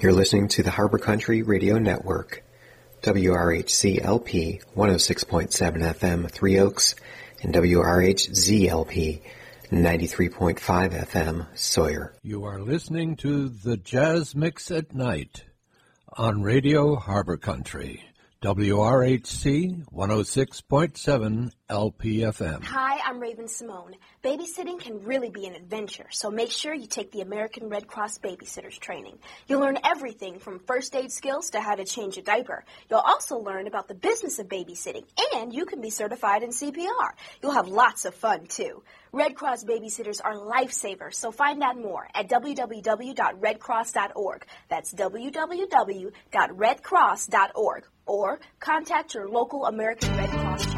You're listening to the Harbor Country Radio Network, WRHC-LP 106.7 FM, Three Oaks, and WRHZ-LP 93.5 FM, Sawyer. You are listening to the Jazz Mix at Night on Radio Harbor Country. WRHC 106.7 LPFM. Hi, I'm Raven Simone. Babysitting can really be an adventure, so make sure you take the American Red Cross Babysitters Training. You'll learn everything from first aid skills to how to change a diaper. You'll also learn about the business of babysitting, and you can be certified in CPR. You'll have lots of fun, too. Red Cross babysitters are lifesavers, so find out more at www.redcross.org. That's www.redcross.org. Or contact your local American Red Cross chapter.